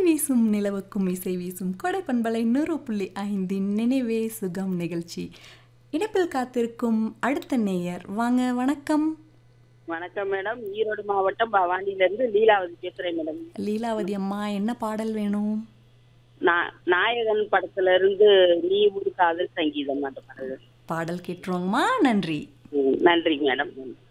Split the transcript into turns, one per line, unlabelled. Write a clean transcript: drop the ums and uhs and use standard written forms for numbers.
வீசும் நிலவுக்கும் இசை வீசும் கொடை பண்பலை 100.5 நினைவே சுகம் நிகழ்ச்சி. இணைப்பில் காத்திருக்கும் அடுத்த நேயர் வாங்க. வணக்கம்.
வணக்கம் மேடம். ஈரோடு மாவட்டம் பவானியிலிருந்து லீலாவதி பேசுறேன் மேடம்.
லீலாவதி அம்மா, என்ன பாடல் வேணும்?
நாயகன் படத்துல இருந்து நீ ஒரு காதல் சங்கீதம் அந்த பாடல்.
பாடல் கேட்டுருவோங்கம்மா. நன்றி.
நன்றி மேடம்.